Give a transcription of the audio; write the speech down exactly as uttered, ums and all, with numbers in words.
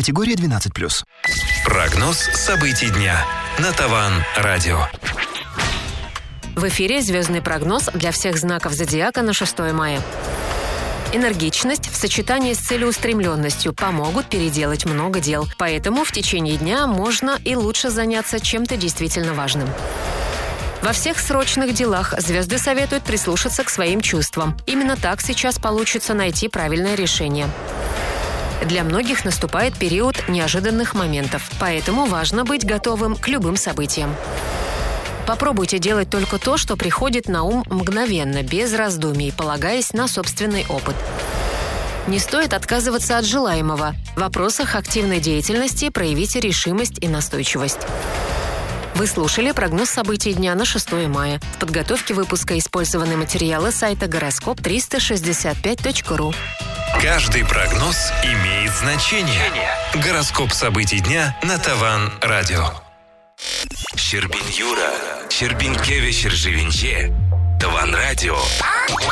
Категория двенадцать плюс. Прогноз событий дня на Таван Радио. В эфире звездный прогноз для всех знаков зодиака на шестое мая. Энергичность в сочетании с целеустремленностью помогут переделать много дел. Поэтому в течение дня можно и лучше заняться чем-то действительно важным. Во всех срочных делах звезды советуют прислушаться к своим чувствам. Именно так сейчас получится найти правильное решение. Для многих наступает период неожиданных моментов, поэтому важно быть готовым к любым событиям. Попробуйте делать только то, что приходит на ум мгновенно, без раздумий, полагаясь на собственный опыт. Не стоит отказываться от желаемого. В вопросах активной деятельности проявите решимость и настойчивость. Вы слушали прогноз событий дня на шестое мая. В подготовке выпуска использованы материалы сайта гороскоп триста шестьдесят пять точка ру. Каждый прогноз имеет значение. Гороскоп событий дня на Таван Радио. Щербин Юра, Щербин Кеве Щерживинче, Таван Радио.